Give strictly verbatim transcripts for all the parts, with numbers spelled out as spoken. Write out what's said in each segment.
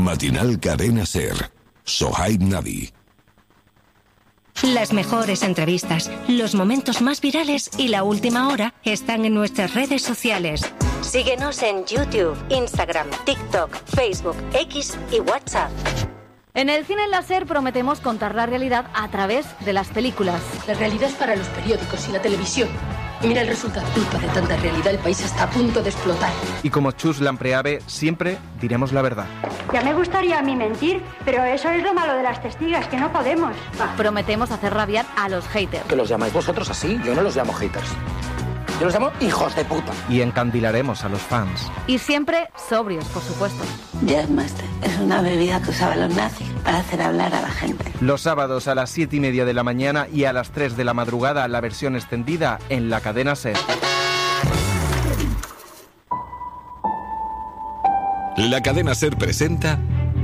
Matinal Cadena Ser. Sohaib Nabi. Las mejores entrevistas, los momentos más virales y la última hora están en nuestras redes sociales. Síguenos en YouTube, Instagram, TikTok, Facebook, X y WhatsApp. En el cine láser prometemos contar la realidad a través de las películas. La realidad es para los periódicos y la televisión. Y mira el resultado. Culpa de tanta realidad, el país está a punto de explotar. Y como Chus Lampreave, siempre diremos la verdad. Ya me gustaría a mí mentir, pero eso es lo malo de las testigas, que no podemos. Prometemos hacer rabiar a los haters. ¿Que los llamáis vosotros así? Yo no los llamo haters. Yo los llamo hijos de puta. Y encandilaremos a los fans. Y siempre sobrios, por supuesto. Jazzmaster es una bebida que usaban los nazis para hacer hablar a la gente. Los sábados a las siete y media de la mañana y a las tres de la madrugada la versión extendida en la cadena SER. La cadena SER presenta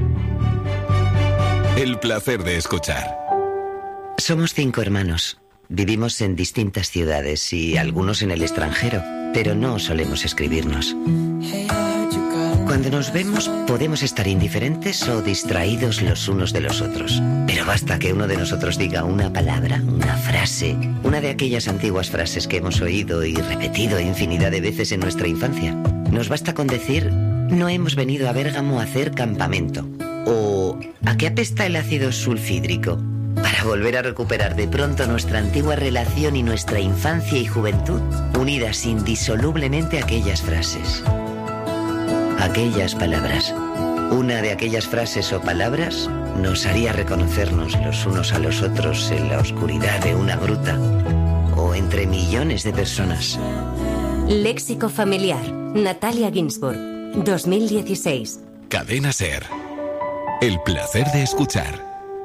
El placer de escuchar. Somos cinco hermanos. Vivimos en distintas ciudades y algunos en el extranjero, pero no solemos escribirnos. Cuando nos vemos podemos estar indiferentes o distraídos los unos de los otros. Pero basta que uno de nosotros diga una palabra, una frase, una de aquellas antiguas frases que hemos oído y repetido infinidad de veces en nuestra infancia. Nos basta con decir, no hemos venido a Bérgamo a hacer campamento. O, ¿a qué apesta el ácido sulfídrico? Para volver a recuperar de pronto nuestra antigua relación y nuestra infancia y juventud, unidas indisolublemente a aquellas frases. Aquellas palabras. Una de aquellas frases o palabras nos haría reconocernos los unos a los otros en la oscuridad de una gruta o entre millones de personas. Léxico familiar. Natalia Ginsburg. dos mil dieciséis. Cadena SER. El placer de escuchar.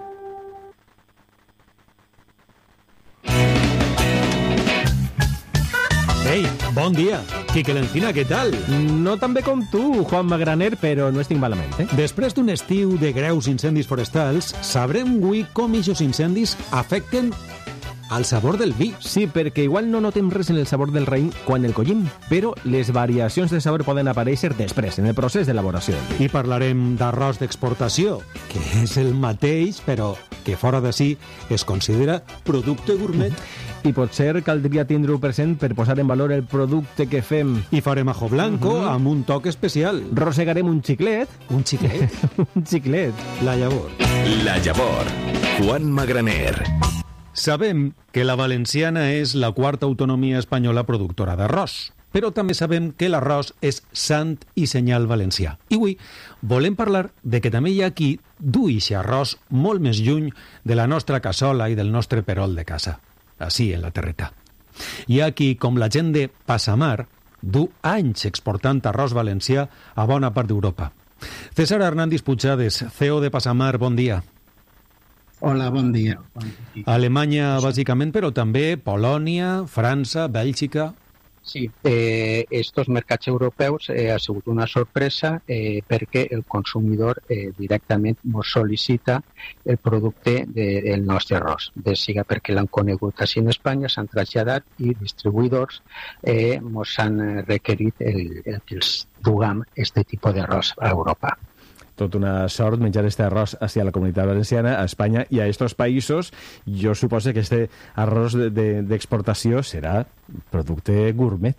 Ei, bon dia. Quique l'Encina, què tal? No tan bé com tu, Juan Magraner, però no estic malament, eh? Després d'un estiu de greus incendis forestals, sabrem avui com aquests incendis afecten al sabor del vi. Sí, perquè igual no notem res en el sabor del raïm quan el collim, però les variacions de sabor poden aparèixer després, en el procés d'elaboració del vi. I parlarem d'arròs d'exportació, que és el mateix, però que fora d'ací es considera producte gourmet. I potser caldria tindre-ho present per posar en valor el producte que fem. I farem ajo blanco uh-huh. amb un toc especial. Rosegarem un xiclet. Un xiclet? Un xiclet. La llavor. La llavor. Juan Magraner. Sabem que la valenciana és la quarta autonomia espanyola productora d'arròs, però també sabem que l'arròs és sant i senyal valencià. I avui volem parlar de que també hi ha qui du ixe arròs molt més lluny de la nostra cassola i del nostre perol de casa, així en la terreta. Hi ha qui, com la gent de Passamar, du anys exportant arròs valencià a bona part d'Europa. César Hernández Puigades, C E O de Passamar, bon dia. Hola, bon dia. Alemanya, bàsicament, però també Polònia, França, Bèlgica... Sí, eh, estos mercats europeus eh, ha sigut una sorpresa eh, perquè el consumidor eh, directament ens sol·licita el producte de, del nostre arròs. De siga perquè l'han conegut així en Espanya, s'han traslladat i distribuïdors eh, ens han requerit el, el que els dugam este tipus d'arròs a Europa. Tot una sort menjar este arròs hacia la comunitat valenciana, a Espanya i a estos països. Jo suposo que este arròs d'exportació de, de, serà producte gourmet.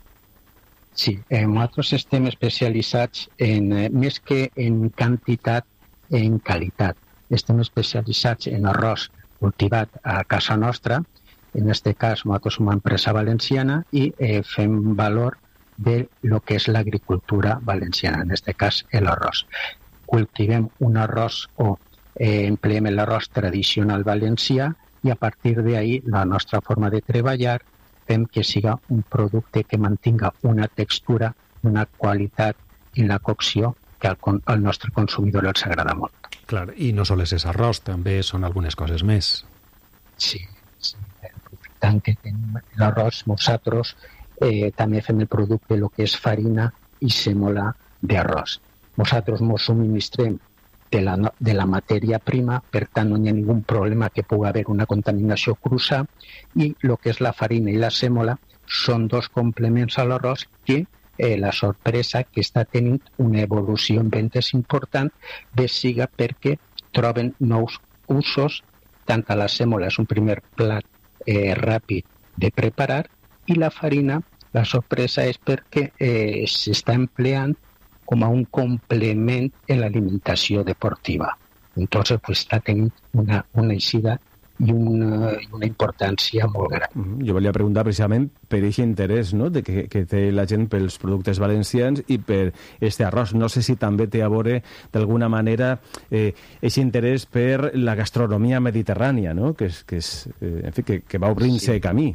Sí, eh, nosaltres estem especialitzats en, eh, més que en quantitat, en qualitat. Estem especialitzats en arròs cultivat a casa nostra. En este cas, nosaltres som una empresa valenciana i eh, fem valor de lo que és l'agricultura valenciana, en este cas l'arròs. Cultivem un arròs o eh, empleem l'arròs tradicional valencià i a partir d'ahí la nostra forma de treballar fem que siga un producte que mantinga una textura, una qualitat en la cocció que al, al nostre consumidor els agrada molt. Clar, i no sols és arròs, també són algunes coses més. Sí, sí. Aprofitant que tenim l'arròs, nosaltres Eh, també fem el producte, el que és farina i sèmola d'arròs. Nosaltres ens subministrem de la, de la matèria prima, per tant no hi ha ningú problema que pugui haver una contaminació cruza, i el que és la farina i la sèmola són dos complements a l'arròs que eh, la sorpresa que està tenint una evolució en ventes important, bé siga perquè troben nous usos, tant a la sèmola és un primer plat eh, ràpid de preparar, i la farina, la sorpresa és perquè eh, s'està empleant com a un complement en l'alimentació deportiva. Entonces, pues, està tenint una, una eixida i una, i una importància molt gran. Mm, jo volia preguntar precisament per aquest interès, no?, de que, que té la gent pels productes valencians i per este arròs. No sé si també té a veure d'alguna manera eh, aquest interès per la gastronomia mediterrània, no?, que, és, que, és, eh, en fi, que, que va obrint-se sí. camí.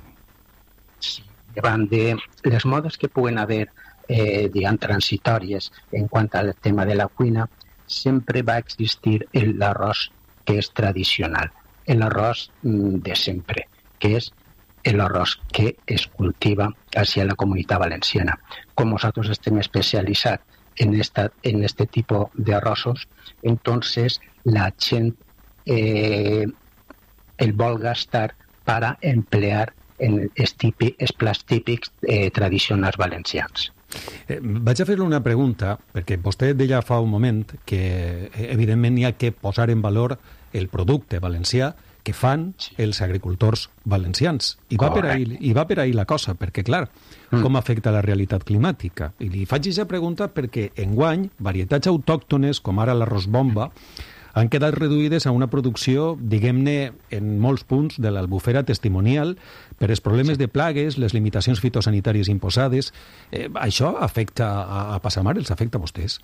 Sí, davant de les modes que puguen haver, eh, diguem, transitòries en quant al tema de la cuina, sempre va existir l'arròs que és tradicional, l'arròs de sempre, que és l'arròs que es cultiva hacia la comunitat valenciana. Com nosaltres estem especialitzats en, esta, en este tipo de arrossos, entonces la gent eh, el vol gastar para emplear en els, típic, els plats típics eh, tradicionals valencians. Eh, vaig a fer-li una pregunta, perquè vostè deia fa un moment que evidentment hi ha que posar en valor el producte valencià que fan els agricultors valencians. I va, per ahí, i va per ahí la cosa, perquè, clar, mm. com afecta la realitat climàtica? I li faig aquesta pregunta perquè enguany varietats autòctones, com ara l'arròs bomba, han quedat reduïdes a una producció, diguem-ne, en molts punts de l'albufera testimonial per els problemes de plagues, les limitacions fitosanitàries imposades. Eh, això afecta a, a Passamar, els afecta a vostès?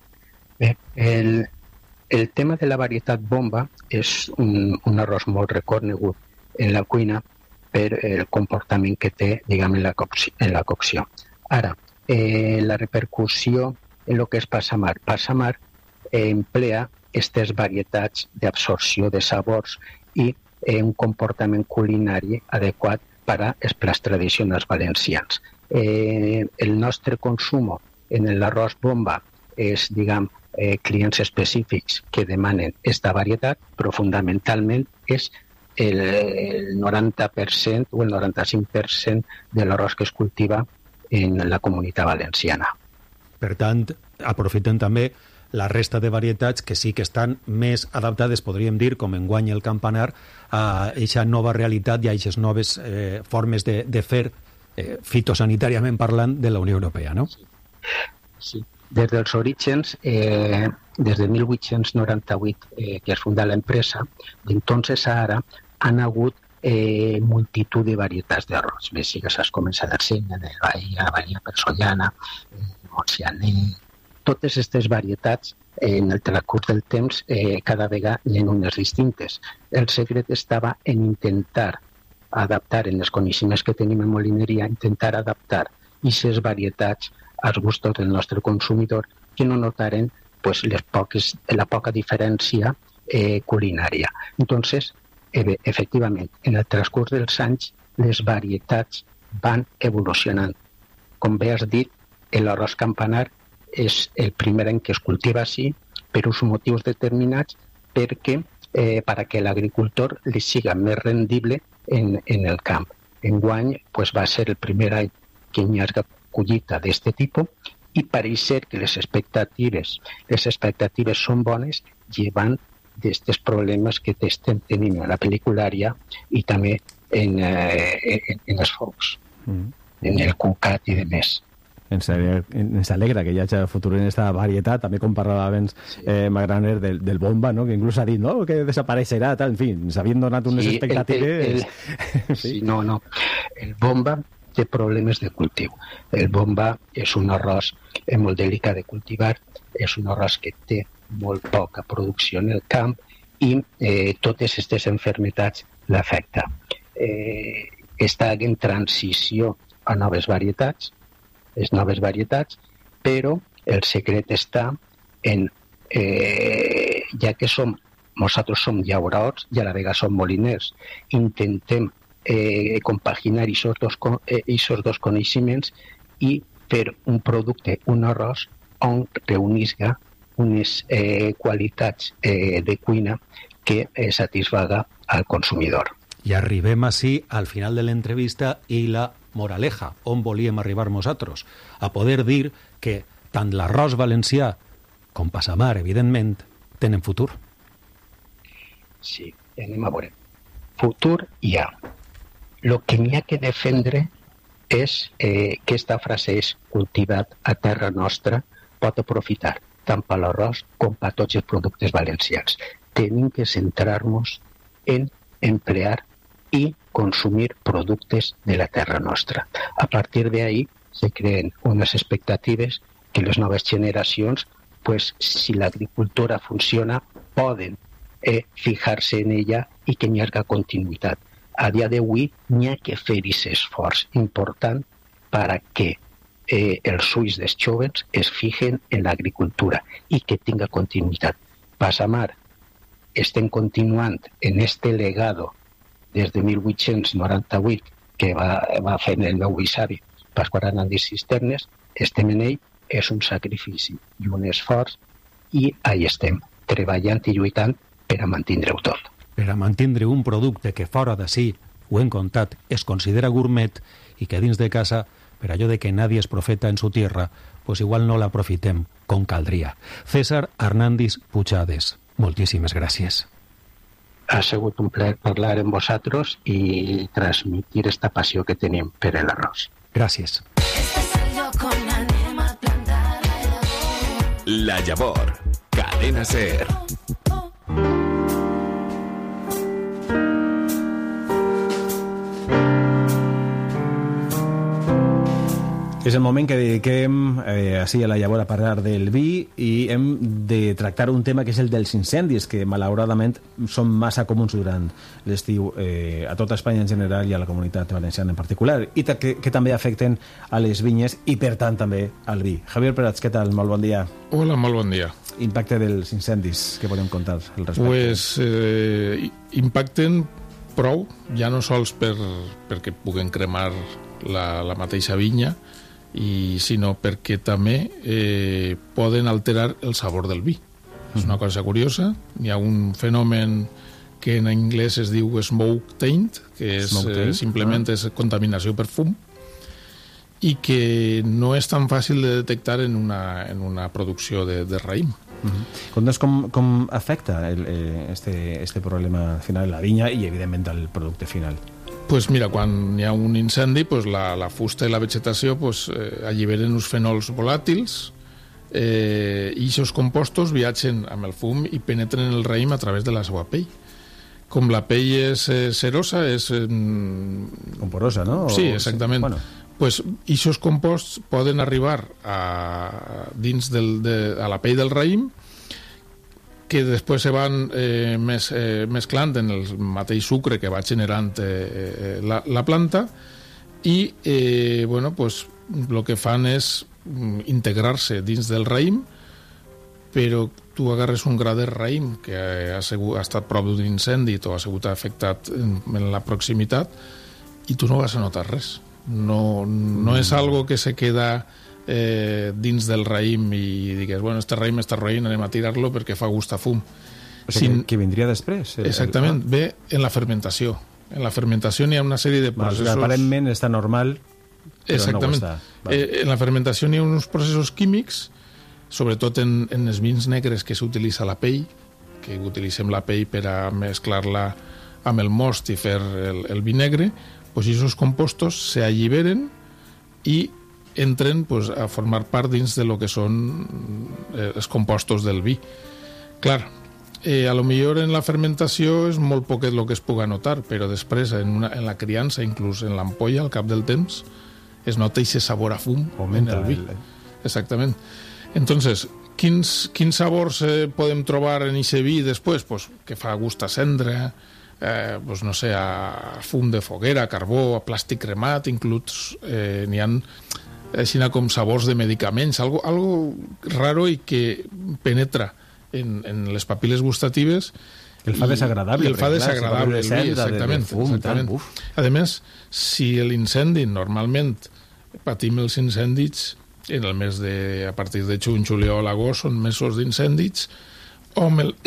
Bé, el, el tema de la varietat bomba és un, un arròs molt reconegut en la cuina per el comportament que té, diguem, en la cocció. En la cocció. Ara, eh, la repercussió en el que és Passamar. Passamar eh, emplea aquestes varietats d'absorció de sabors i eh, un comportament culinari adequat per als plats tradicionals valencians. Eh, el nostre consum en l'arròs bomba és, diguem, eh, clients específics que demanen aquesta varietat, però fonamentalment és el, el noranta per cent o el noranta-cinc per cent de l'arròs que es cultiva en la comunitat valenciana. Per tant, aprofiten també la resta de varietats que sí que estan més adaptades, podríem dir, com enguany el campanar, a aquesta nova realitat i a aquestes noves eh, formes de, de fer, eh, fitosanitàriament parlant, de la Unió Europea, no? Sí. sí. Des dels orígens, eh, des de mil vuit-cents noranta-vuit, eh, que es funda l'empresa, d'entonces a ara han hagut eh, multitud de varietats d'arròs. Bé, sí que s'has començat a ser de Bahia, Bahia Persollana, eh, Montsianer. Totes aquestes varietats, en el transcurs del temps, eh, cada vegada hi ha unes distintes. El secret estava en intentar adaptar, en els coneixements que tenim en molineria, intentar adaptar aquestes varietats als gustos del nostre consumidor, que no notaren pues, les poques, la poca diferència eh, culinària. Entonces, eh, efectivament, en el transcurs dels anys, les varietats van evolucionant. Com bé has dit, l'arròs campanar és el primer any que es cultiva així per uns motius determinats perquè eh, para que l'agricultor li siga més rendible en, en el camp. Enguany pues, va ser el primer any que hi ha collita d'aquest tipus i pareix ser que les expectatives, les expectatives són bones llevant d'aquests problemes que estem tenint a la pel·liculària i també en, eh, en, en els focs, mm. en el cucat i de més. Ens, ens alegra que hi hagi futur en aquesta varietat, també com parlava abans eh, Magraner del, del bomba, no? Que inclús ha dit no? que desapareixerà, tal, en fi, s'havien donat unes sí, expectatives... El, el, el, sí, no, no. El bomba té problemes de cultiu. El bomba és un arròs molt delicat de cultivar, és un arròs que té molt poca producció en el camp i eh, totes aquestes enfermetats l'afecta. Eh, està en transició a noves varietats, les noves varietats, però el secret està en, eh, ja que som, nosaltres som llauradors i a la vegada som moliners, intentem eh, compaginar aquests dos, eh, dos coneixements i fer un producte, un arròs, on reunisga unes eh, qualitats eh, de cuina que eh, satisfaga al consumidor. I arribem així al final de l'entrevista i la moraleja, on volíem arribar nosaltres, a poder dir que tant l'arròs valencià com Passamar, evidentment, tenen futur. Sí, anem a veure. Futur hi ha. El que n'hi ha que defendre és eh, que aquesta frase és cultivat a terra nostra, pot aprofitar tant per l'arròs com per tots els productes valencians. Tenim que centrar-nos en emplear i consumir productes de la terra nostra. A partir d'ahí se creen unes expectatives que les noves generacions, pues, si l'agricultura funciona, poden eh, fijar-se en ella i que n'hi hagi continuïtat. A dia d'avui n'hi ha que fer aquest esforç important perquè eh, els ulls dels jóvens es fijen en l'agricultura i que tinga continuïtat. Passamar estem continuant en este legado des de mil vuit-cents noranta-vuit que va, va fer el meu bisavi Pasqual Hernàndez Cisternes, estem en ell, és un sacrifici i un esforç i ahí estem, treballant i lluitant per a mantindre-ho tot. Per a mantindre un producte que fora d'ací, ho hem contat, es considera gourmet i que dins de casa, per allò de que nadie es profeta en su tierra, pues igual no l'aprofitem com caldria. César Hernàndez Puigades, moltíssimes gràcies. Ha sigut un plaer parlar amb vosaltres i transmitir esta passió que tenim per l'arròs. Gràcies. La Llavor, Cadena SER. És el moment que dediquem eh, així a la Llavor a parlar del vi i hem de tractar un tema que és el dels incendis, que malauradament són massa comuns durant l'estiu eh, a tota Espanya en general i a la comunitat valenciana en particular, i que, que també afecten a les vinyes i per tant també al vi. Javier Prats, què tal? Molt bon dia. Hola, molt bon dia. Impacte dels incendis, què podem contar al respecte? Pues eh, impacten prou, ja no sols per, perquè puguen cremar la, la mateixa vinya, i sinó perquè també eh, poden alterar el sabor del vi. Mm. És una cosa curiosa. Hi ha un fenomen que en anglès es diu smoke taint, que és, eh, simplement ah. és contaminació per fum, i que no és tan fàcil de detectar en una, en una producció de, de raïm. Mm-hmm. Contanos com, com afecta el, eh, este, este problema final a la vinya i evidentment al producte final. Pues mira, quan hi ha un incendi, pues la, la fusta i la vegetació pues, eh, alliberen uns fenols volàtils eh, i aquests compostos viatgen amb el fum i penetren el raïm a través de la seva pell. Com la pell és eh, cerosa, és... Eh, com porosa, no? O, sí, exactament. Bueno. Pues aquests composts poden arribar a, dins del, de, a la pell del raïm, que després se van eh, mes, eh, mesclant en el mateix sucre que va generant eh, la, la planta i eh, bueno, pues, el que fan és integrar-se dins del raïm, però tu agarres un gra de raïm que ha, sigut, ha estat prop d'un incendi o ha sigut afectat en, en la proximitat i tu no vas a notar res. No, no és algo que se queda Eh, dins del raïm i digues, bueno, este raïm està roïn, anem a tirar-lo perquè fa gust a fum. O sigui, Sin... que, que vindria després? El, exactament, el... ve en la fermentació. En la fermentació n'hi ha una sèrie de processos... Bueno, aparentment està normal, però exactament. No ho està. Vale. Eh, en la fermentació n'hi ha uns processos químics, sobretot en, en els vins negres que s'utilitza la pell, que utilitzem la pell per a mesclar-la amb el most i fer el, el vi negre, doncs aquests compostos s'alliberen i entren pues, a formar part dins de lo que són eh, els compostos del vi. Clar, eh, a lo millor en la fermentació és molt poquet el que es puga notar, però després en, una, en la criança, inclús en l'ampolla, al cap del temps, es nota aquest sabor a fum en el vi. Exactament. Entonces, quins, quins sabors eh, podem trobar en aquest vi després? Pues, que fa gust a cendra, eh, pues, no sé, a fum de foguera, a carbó, a plàstic cremat, inclús eh, n'hi ha així com sabors de medicaments, algo, algo raro i que penetra en, en les papil·les gustatives. El fa desagradable. I el fa desagradable, clar, el vi, exactament. De, de fum, exactament. A més, si l'incendi, normalment patim els incendis en el mes de, a partir de juny, juliol, agost, són mesos d'incendis, on el,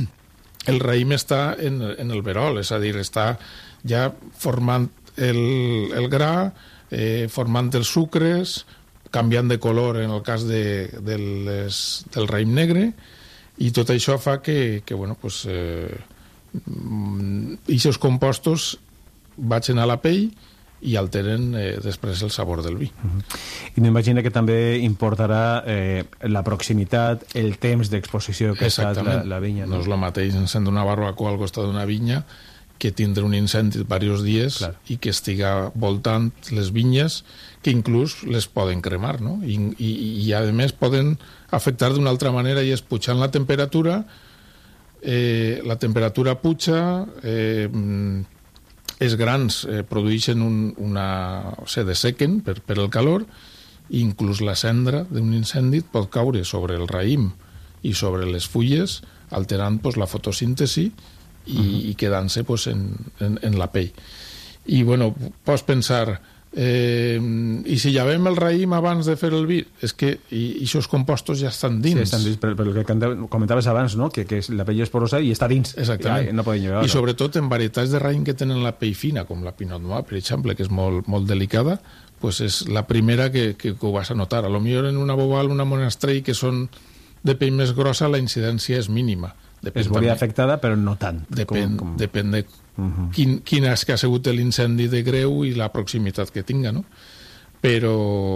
el raïm està en, en el verol, és a dir, està ja formant el, el gra, eh, formant els sucres, canviant de color en el cas de, de les, del raïm negre, i tot això fa que, que bueno, pues, eh, aquests compostos vagin a la pell i alteren eh, després el sabor del vi. Uh-huh. I m'imagino que també importarà eh, la proximitat, el temps d'exposició que ha estat la, la vinya. No, no és el mateix encendre una barbacoa al costat d'una vinya que tindre un incendi de diversos dies, clar, i que estiga voltant les vinyes, que inclús les poden cremar, no? I, i, i a més poden afectar d'una altra manera, i és pujant la temperatura, eh, la temperatura puja, eh, els grans eh, produeixen un, una... o sigui, dessequen per, per el calor, i inclús la cendra d'un incendi pot caure sobre el raïm i sobre les fulles, alterant pues, la fotosíntesi i, uh-huh. i quedant-se pues, en, en, en la pell. I bueno, pots pensar, eh, i si llavem el raïm abans de fer el vi, és que aquests compostos ja estan dins. Sí, estan dins, per, per el que comentaves abans, no? que, que la pell és porosa i està dins. Exactament. Ja, no poden llevar, I sobretot en varietats de raïm que tenen la pell fina, com la Pinot Noir, per exemple, que és molt, molt delicada, pues és la primera que, que, que ho vas a notar. A lo millor en una Bobal, una Monastrell, que són de pell més grossa, la incidència és mínima. Depèn, es veuria afectada, però no tant. Depèn, com, com... depèn de uh-huh. quin, quin és que ha sigut l'incendi de greu i la proximitat que tinga, no? Però,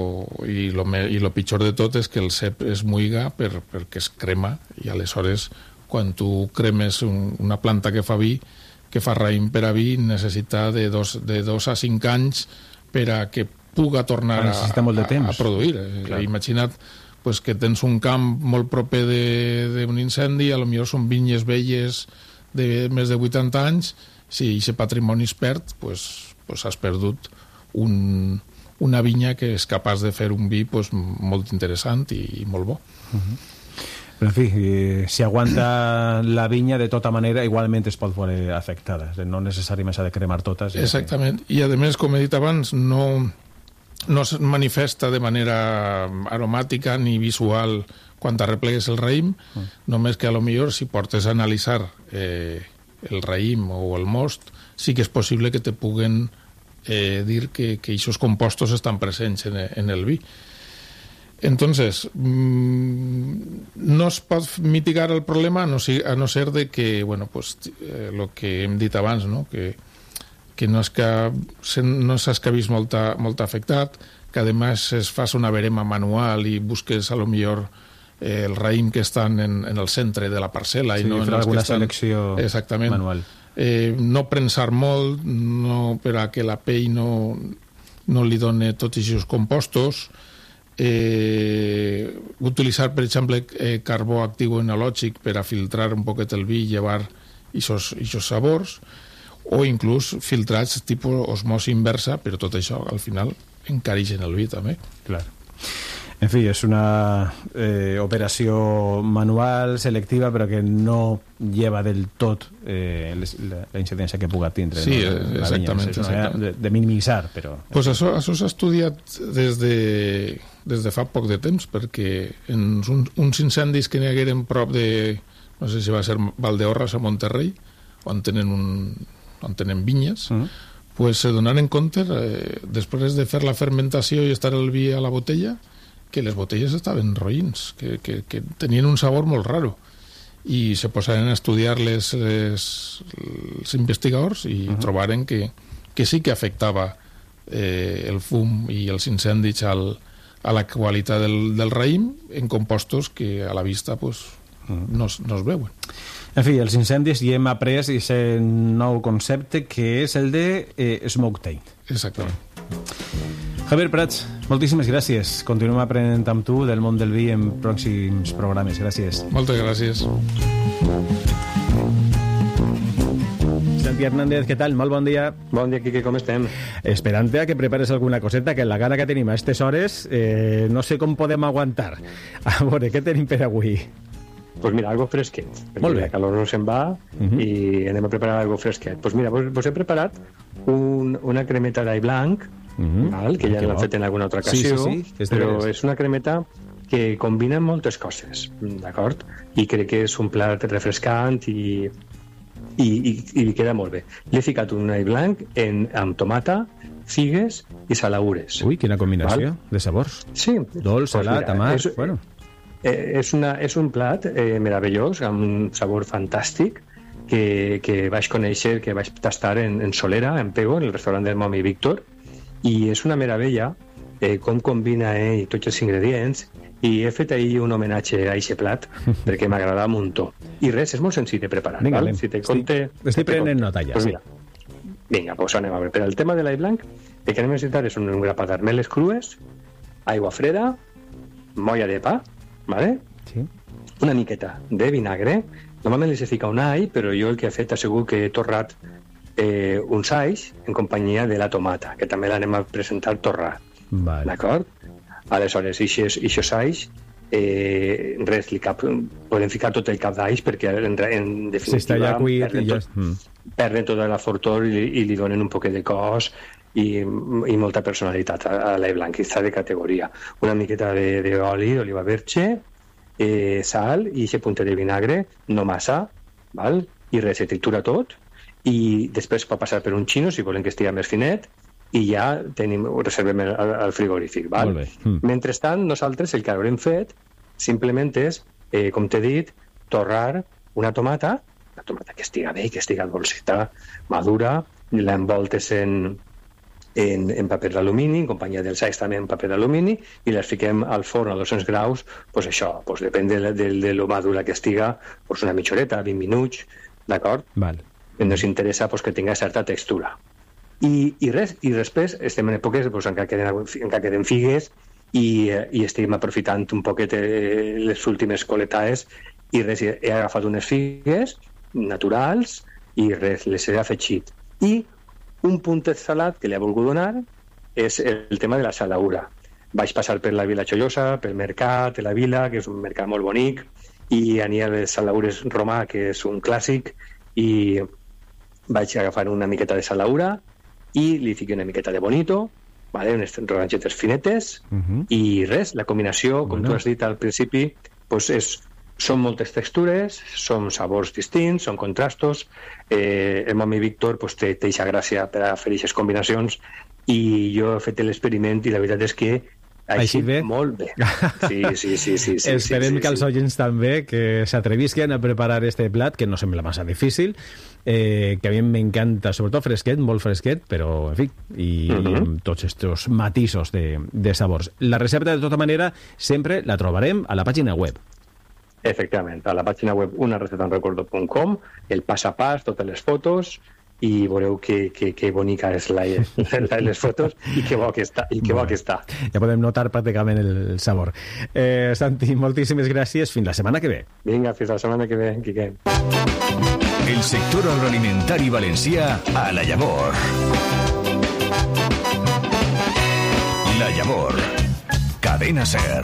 i lo, me, i lo pitjor de tot és que el cep es muiga per, perquè es crema, i aleshores, quan tu cremes un, una planta que fa vi, que fa raïm per a vi, necessita de dos, de dos a cinc anys per a que puga tornar a, a, a produir. Clar. Imagina't pues, que tens un camp molt proper d'un incendi, a lo millor són vinyes velles de més de vuitanta anys, si aquest patrimoni es perd, pues, pues has perdut un, una vinya que és capaç de fer un vi pues, molt interessant i, i molt bo. Uh-huh. Però, en fi, si aguanta la vinya, de tota manera, igualment es pot veure afectada. No necessàriament s'ha de cremar totes. Exactament. I, a més, com he dit abans, no... no es manifesta de manera aromàtica ni visual quan arreplegues el raïm, mm. només que a lo millor si portes a analitzar eh, el raïm o el most, sí que és possible que te puguen eh, dir que, que aquests compostos estan presents en, en el vi. Entonces, mmm, no es pot mitigar el problema a no, a no ser de que, bueno, pues, eh, lo que hem dit abans, no? que que no és que, no és que ha vist molta, molt afectat, que a més es fas una verema manual i busques a lo millor eh, el raïm que estan en, en el centre de la parcel·la. Sí, i no fer en alguna estan... selecció Exactament. manual. Eh, no prensar molt, no, per a que la pell no, no li doni tots aquests compostos, eh, utilitzar, per exemple, eh, carbó actiu enològic per a filtrar un poquet el vi i llevar aquests sabors, o inclús filtrats tipus osmosi inversa, però tot això al final encareixen el vi també. Clar. En fi, és una eh, operació manual, selectiva, però que no lleva del tot eh, les, la, la incidència que puga tindre. Sí, no? exactament. És una manera de, de minimitzar, però... Pues això, això s'ha estudiat des de, des de fa poc de temps, perquè en un, uns incendis que n'hi hagueren prop de, no sé si va ser Valdeorras a Monterrey, on tenen un... on tenen vinyes, uh-huh. pues se donaren compte, eh, després de fer la fermentació i estar el vi a la botella, que les botelles estaven roïns, que, que, que tenien un sabor molt raro. I se posaren a estudiar les, les, els investigadors i uh-huh. trobaren que, que sí que afectava eh, el fum i els incendis al, a la qualitat del, del raïm en compostos que a la vista pues, uh-huh. no, no es veuen. En fi, els incendis hi hem après aquest nou concepte que és el de eh, smoke taint. Exactament. Javier Prats, moltíssimes gràcies. Continuem aprenent amb tu del món del vi en pròxims programes. Gràcies. Moltes gràcies. Santi Hernández, què tal? Molt bon dia. Bon dia, Quique, com estem? Esperant-te a que prepares alguna coseta, que la gana que tenim a aquestes hores eh, no sé com podem aguantar. A veure, què tenim per avui? Pues mira, algo fresquet, perquè Molt bé. La calor no se'n va uh-huh. i anem a preparar algo fresquet. Pues mira, vos, vos he preparat un, una cremeta d'all blanc, uh-huh. val, que ja l'hem fet en alguna altra ocasió, sí, sí, sí. però és una cremeta que combina moltes coses, d'acord? I crec que és un plat refrescant i, i, i, i queda molt bé. L'he ficat un all blanc en, amb tomata, figues i salaures. Ui, quina combinació val? De sabors. Sí. Dolç, salat, pues amarg, és, bueno. Eh, és, una, és un plat eh, meravellós, amb un sabor fantàstic, que, que vaig conèixer, que vaig tastar en, en Solera, en Pego, en el restaurant del Momi Víctor, i és una meravella eh, com combina ell eh, tots els ingredients, i he fet ahir un homenatge a aquest plat perquè m'agrada un muntó. I res, és molt senzill de preparar. Vinga, val? Si te conte, estic, estic prenent nota ja, pues sí. Mira. Vinga, doncs anem a veure. Per al tema de l'all blanc, el que anem a necessitar és un, un grapat d'armeles crues, aigua freda, molla de pa, ¿vale? Sí. Una miqueta de vinagre. Normalment li se fica un all, però jo el que he fet ha sigut que he torrat eh, uns alls en companyia de la tomata, que també l'anem a presentar torrat. Vale. D'acord? Aleshores, ixos alls, eh, res, li cap, podem ficar tot el cap d'alls perquè en, en definitiva ja cuit, perden, ja... tot, mm. perden tota la fortor i, i li donen un poquet de cos i, i molta personalitat a, a l'all blanc, està de categoria. Una miqueta d'oli, d'oliva verge, eh, sal i aquest puntet de vinagre, no massa, val? I res, se tritura tot i després pot passar per un xino si volen que estigui més finet i ja tenim, ho reservem al, al frigorífic. Val? Mm. Mentrestant, nosaltres el que haurem fet simplement és, eh, com t'he dit, torrar una tomata, una tomata que estiga bé, que estiga dolceta, madura, l'envoltes en, en, en paper d'alumini, en companyia dels alls també en paper d'alumini, i les fiquem al forn a dos-cents graus, pues això, pues depèn de, de, de lo madura que estiga, pues una mitja horeta, vint minuts, d'acord? Val. Ens interessa pues, que tinga certa textura. I, i res, i després estem en èpoques doncs, en, què queden, en què queden figues i, i estem aprofitant un poquet eh, les últimes coletades i res, he agafat unes figues naturals i res, les he afegit. I un puntet salat que li he volgut donar és el tema de la salaura. Vaig passar per la Vila Xollosa, pel mercat de la Vila, que és un mercat molt bonic, i aniria a les salaures romà, que és un clàssic, i vaig agafar una miqueta de salaura i li fiqué una miqueta de bonito, vale? Unes rodanxetes finetes, uh -huh. i res, la combinació, com bueno. tu has dit al principi, pues és, són moltes textures, són sabors distints, són contrastos, eh, el Momi Víctor pues, té eixa gràcia per a fer aquestes combinacions i jo he fet l'experiment i la veritat és que així bé? Molt bé. Sí, sí, sí. sí, sí Esperem sí, sí, que els sí. oients també que s'atrevisquen a preparar este plat, que no sembla massa difícil, eh, que a mi m'encanta, sobretot fresquet, molt fresquet, però, en fi, i, uh -huh. i amb tots estos matisos de, de sabors. La recepta, de tota manera, sempre la trobarem a la pàgina web. Efectivament, a la pàgina web una receta en recordo punt com, el pas a pas, totes les fotos, i veureu que, que, que bonica és la, la, les fotos i que bo que està, i que bo que està. Ja podem notar pràcticament el sabor. Eh, Santi, moltíssimes gràcies. Fins la setmana que ve. Vinga, fins la setmana que ve, Quique. El sector agroalimentari valencià a La Llavor. La Llavor. Cadena SER.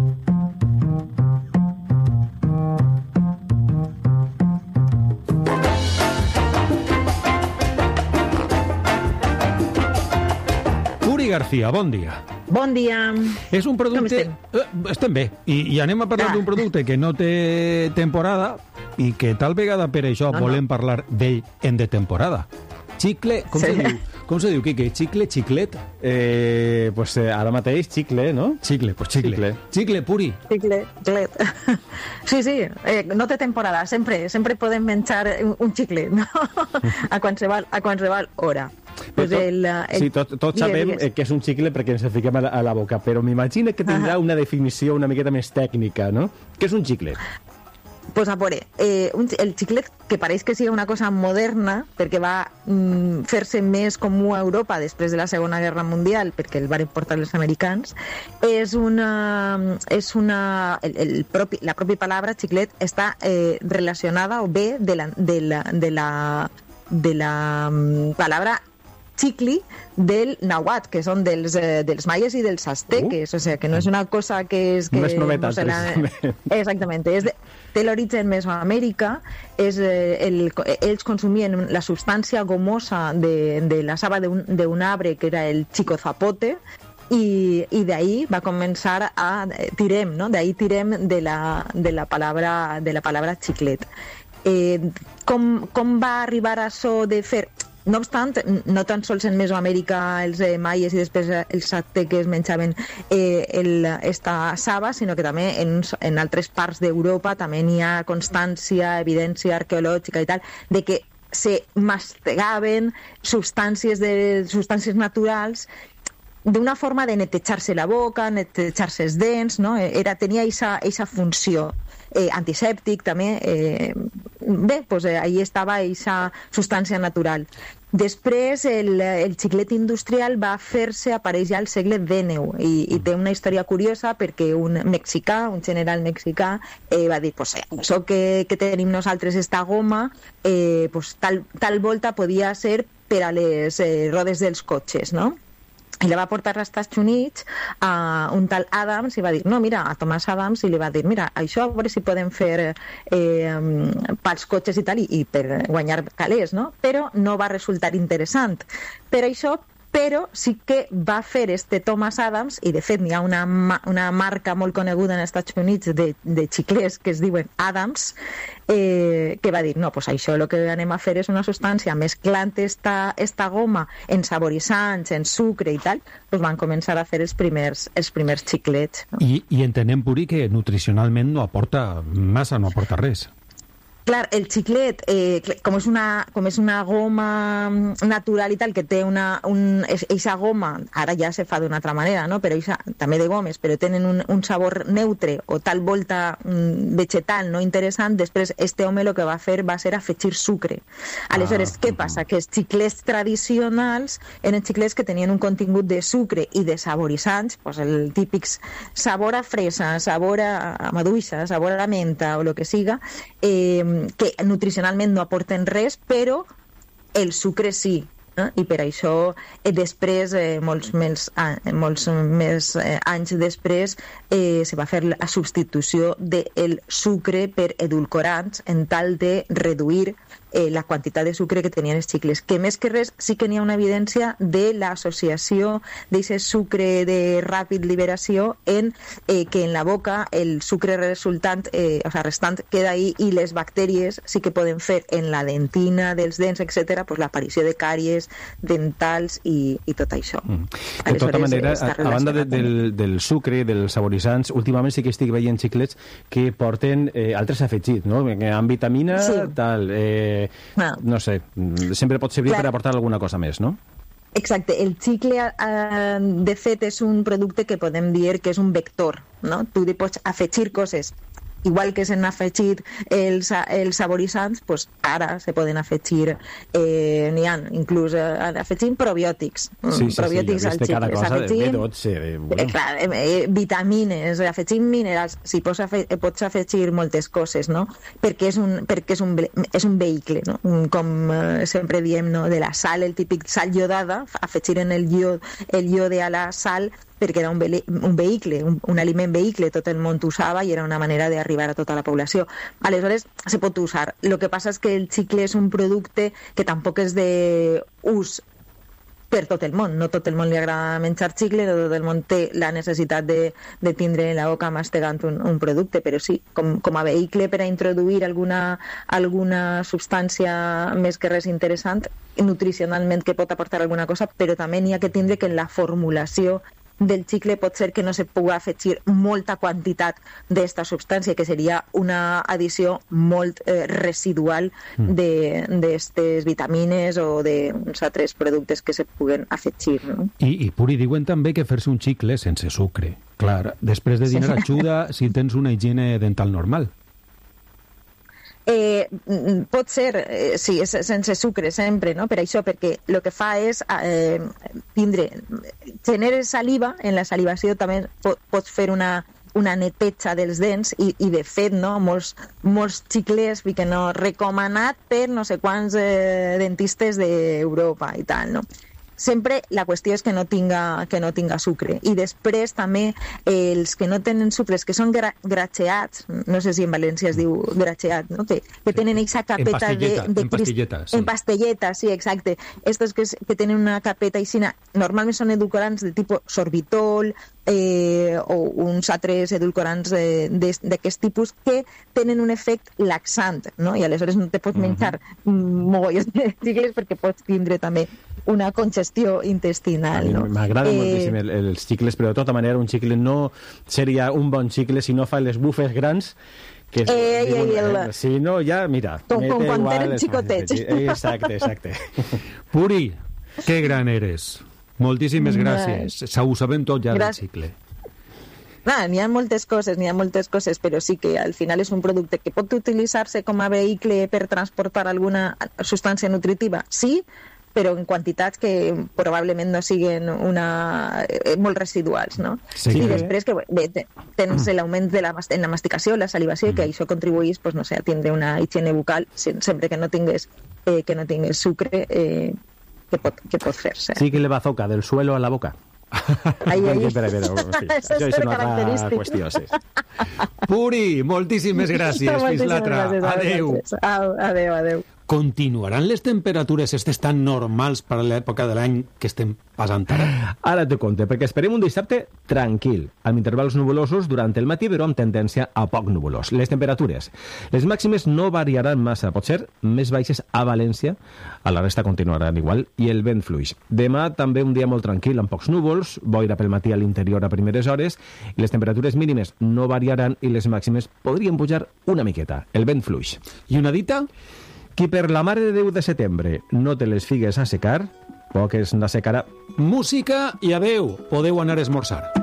García, bon dia. Bon dia. És un producte... Com estem? Eh, estem bé. I, I anem a parlar ah. d'un producte que no té temporada i que tal vegada per això no, volem no. parlar d'ell en de temporada. Xicle... Com sí. se diu? Com se diu, Quique? Xicle, xiclet? Eh, pues eh, ara mateix, xicle, no? Xicle, pues xicle. Xicle, xicle puri. Xicle, xiclet. Sí, sí, eh, no té temporada. Sempre, sempre podem menjar un, un xicle, no? A qualsevol, a qualsevol hora. Pues tot, el, el, sí, tots tot sabem digues. que és un xicle perquè ens el fiquem a la, a la boca, però m'imagino que tindrà uh -huh. una definició una miqueta més tècnica, no? Què és un xicle? Pues a veure, eh, un, el xiclet, que pareix que sigui una cosa moderna, perquè va mm, fer-se més comú a Europa després de la Segona Guerra Mundial, perquè el van portar els americans, és una... És una el, el propi, la pròpia paraula xiclet està eh, relacionada o bé de la, de la, de la, de la um, paraula xicli del nàhuatl, que són dels, eh, dels maies i dels azteques, uh. o sigui, que no és una cosa que és... Que, no és novetat, no la... Exactament, és de, té l'origen a Mesoamèrica, és, eh, el, ells consumien la substància gomosa de, de la saba d'un arbre que era el chicozapote, i, i d'ahí va començar a... tirem, no? D'ahí tirem de la, de la paraula de la paraula xiclet. Eh, com, com va arribar a això de fer... no obstant, no tan sols en Mesoamèrica els eh, maies i després els azteques menjaven eh, el, esta saba, sinó que també en, en altres parts d'Europa també n'hi ha constància, evidència arqueològica i tal, de que se mastegaven substàncies, de, substàncies naturals d'una forma de netejar-se la boca, netejar-se els dents, no? Era, tenia aquesta funció. Eh, antisèptic també, eh, bé, pues, eh, ahí estava aquesta substància natural. Després el, el xiclet industrial va fer-se apareix ja al segle dinou i, i té una història curiosa perquè un mexicà, un general mexicà eh, va dir, pues, eh, això que, que tenim nosaltres esta goma eh, pues, tal, tal volta podia ser per a les eh, rodes dels cotxes, no? I la va portar als Estats Units a un tal Adams i va dir, no, mira, a Thomas Adams, i li va dir, mira, això a veure si podem fer eh, pels cotxes i tal, i, i per guanyar calés, no? Però no va resultar interessant. Per això, però sí que va fer este Thomas Adams, i de fet n'hi ha una, una marca molt coneguda en els Estats Units de, de xiclets que es diuen Adams, eh, que va dir, no, pues això el que anem a fer és una substància mesclant esta, esta goma en saboritzants, en sucre i tal, pues van començar a fer els primers, els primers xiclets. No? I, I entenem, Puri, que nutricionalment no aporta massa, no aporta res. Clar, el xiclet, eh, com, és una, com és una goma natural i tal, que té una... Un, eixa goma, ara ja se fa d'una altra manera, no? Però eixa, també de gomes, però tenen un, un sabor neutre o tal volta mm, vegetal no interessant, després este home el que va fer va ser afegir sucre. Aleshores, ah, què passa? Que els xiclets tradicionals eren xiclets que tenien un contingut de sucre i de saboritzants, pues el típic sabor a fresa, sabor a maduixa, sabor a menta o el que siga, eh, que nutricionalment no aporten res, però el sucre sí. Eh? I per això eh, després, eh, molts, més, eh, molts més eh, anys després, eh, se va fer la substitució del sucre per edulcorants en tal de reduir eh, la quantitat de sucre que tenien els xicles, que més que res sí que n'hi ha una evidència de l'associació d'aquest sucre de ràpid liberació en eh, que en la boca el sucre resultant, eh, o sea, restant queda ahí, i les bactèries sí que poden fer en la dentina dels dents, etcètera, pues, l'aparició de càries dentals i, i tot això. Mm. De tota manera, a, a banda de, del, del sucre, dels saboritzants, últimament sí que estic veient xiclets que porten eh, altres afegits, no? Amb vitamina, sí. tal... Eh, No. no sé, sempre pot servir Clar. per aportar alguna cosa més, no? Exacte, el xicle eh, de fet és un producte que podem dir que és un vector, no? Tu li pots afegir coses, igual que s'han afegit els, els saboritzants, pues ara se poden afegir, eh, n'hi ha inclús eh, afegint probiòtics, sí, sí, probiòtics sí, al xicle, cada cosa afegint, de B dotze, eh, bueno. eh, clar, eh, vitamines, afegint minerals, si pots, afe pots afegir moltes coses, no? Perquè és un, perquè és un, és un vehicle, no? Un, com eh, sempre diem, no? De la sal, el típic sal iodada, afegir en el iod, el iode a la sal, perquè era un, un vehicle, un, un aliment vehicle, tot el món usava i era una manera d'arribar a tota la població. Aleshores, se pot usar. El que passa és que el xicle és un producte que tampoc és d'ús per tot el món. No tot el món li agrada menjar xicle, no tot el món té la necessitat de, de tindre en la boca mastegant un, un producte, però sí, com, com a vehicle per a introduir alguna, alguna substància més que res interessant, nutricionalment que pot aportar alguna cosa, però també n'hi ha que tindre que en la formulació del xicle pot ser que no se pugui afegir molta quantitat d'esta substància, que seria una addició molt eh, residual d'aquestes vitamines o d'uns altres productes que se puguen afegir. No? I, I Puri, diuen també que fer-se un xicle sense sucre. Clar, després de dinar sí. ajuda si tens una higiene dental normal. Eh, pot ser, eh, sí, és sense sucre sempre, no? Per això, perquè el que fa és eh, tindre, genera saliva, en la salivació també pot, pots fer una, una neteja dels dents i, i de fet, no? Molts, molts xiclets que no recomanat per no sé quants eh, dentistes d'Europa i tal, no? sempre la qüestió és que no tinga, que no tinga sucre. I després també eh, els que no tenen sucres, que són gra gracheats, no sé si en València es diu gracheat, no? que, que tenen aquesta capeta en de... de en pastilleta, sí. En pastilleta, sí, exacte. Estos que, que tenen una capeta aixina, normalment són edulcorants de tipus sorbitol, eh, o uns altres edulcorants d'aquest tipus que tenen un efecte laxant, no? I aleshores no te pots menjar uh -huh. mogollons de xicles perquè pots tindre també una congestió intestinal. No? M'agraden eh... moltíssim el, els xicles, però de tota manera un xicle no seria un bon xicle si no fa les bufes grans que és, eh, diuen, el... eh, si no, ja, mira... Com, com quan eren xicotets. Exacte, exacte. Puri, que gran eres. Moltíssimes gràcies. Ho sabem tot ja del cicle. N'hi ha moltes coses, n'hi ha moltes coses, però sí que al final és un producte que pot utilitzar-se com a vehicle per transportar alguna substància nutritiva, sí, però en quantitats que probablement no siguin una, eh, molt residuals, no? Sí, I que... després que bé, tens l'augment de la, en la masticació, la salivació, mm. que això contribuís, pues, no sé, a tindre una higiene bucal sempre que no tingués, eh, que no tingués sucre, eh, que pot, que pot fer-se. Sí que le bazoca del suelo a la boca. Ai, ai. Espera, espera, sí. Això és una característic. Qüestió, sí. Puri, moltíssimes gràcies. Fins l'altra. Adéu. Adéu, adéu. Continuaran les temperatures estes tan normals per a l'època de l'any que estem passant ara? Ara te conte, perquè esperem un dissabte tranquil, amb intervals nuvolosos durant el matí, però amb tendència a poc nuvolós. Les temperatures. Les màximes no variaran massa, pot ser més baixes a València, a la resta continuaran igual, i el vent fluix. Demà també un dia molt tranquil, amb pocs núvols, boira pel matí a l'interior a primeres hores, i les temperatures mínimes no variaran i les màximes podrien pujar una miqueta. El vent fluix. I una dita? Qui per la Mare de Déu de setembre no té les figues a secar, poques n'assecarà. Música i adeu, podeu anar a esmorzar.